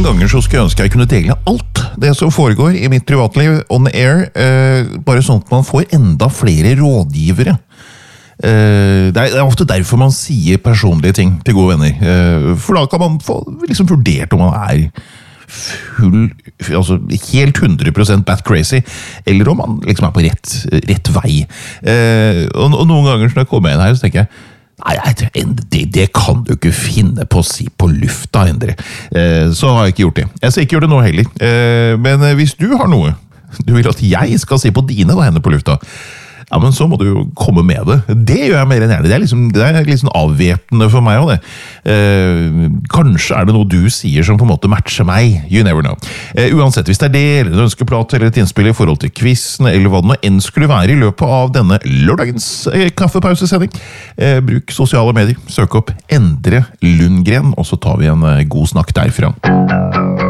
Noen ganger så skulle jeg ønske jeg kunne dele alt det som foregår i mitt privatliv on air, bare sånn at man får enda flere rådgivere. Det er ofte derfor man sier personlige ting til gode venner, for da kan man få liksom vurdert om man altså helt 100% bat crazy, eller om man liksom på rett vei. Og noen ganger når jeg kommer inn her, så tenker jeg, nei, det kan du ikke finne på å si på lufta, Endre. Så har jeg ikke gjort det. Jeg skal ikke gjøre det nå heller. Men hvis du har noe du vil at jeg skal si på dine hender på lufta, ja, men så må du jo komme med det. Det gjør jeg mer enn gjerne. Det er litt sånn avvæpnende for meg også, det. Kanskje er det noe du sier som på en måte matcher meg. You never know. Uansett, hvis det er det, eller en ønskeplat, eller et innspill i forhold til quizen, eller hva det nå enn skulle være i løpet av denne lørdagens kaffepausesending, bruk sosiale medier, søk opp Endre Lundgren, og så tar vi en god snakk derfra.